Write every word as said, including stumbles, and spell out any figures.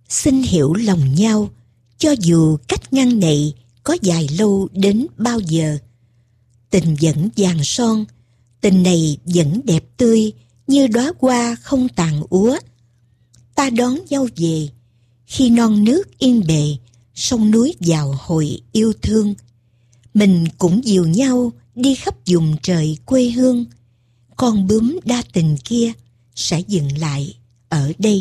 Xin hiểu lòng nhau, cho dù cách ngăn này có dài lâu đến bao giờ. Tình vẫn vàng son, tình này vẫn đẹp tươi như đóa hoa không tàn úa. Ta đón nhau về, khi non nước yên bề, sông núi vào hồi yêu thương. Mình cũng dìu nhau đi khắp vùng trời quê hương. Con bướm đa tình kia sẽ dừng lại ở đây.